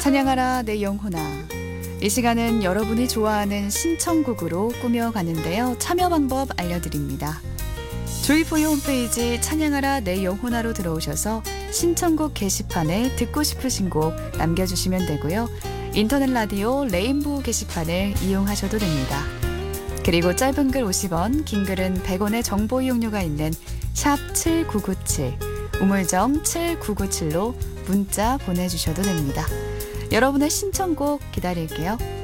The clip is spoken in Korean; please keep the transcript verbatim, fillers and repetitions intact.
찬양하라 내 영혼아. 이 시간은 여러분이 좋아하는 신청곡으로 꾸며가는데요. 참여 방법 알려드립니다. 조이포유 홈페이지 찬양하라 내 영혼아로 들어오셔서 신청곡 게시판에 듣고 싶으신 곡 남겨주시면 되고요. 인터넷 라디오 레인보우 게시판을 이용하셔도 됩니다. 그리고 짧은 글 오십 원, 긴 글은 백 원의 정보 이용료가 있는 샵 칠구구칠, 우물정 칠구구칠로 문자 보내주셔도 됩니다. 여러분의 신청곡 기다릴게요.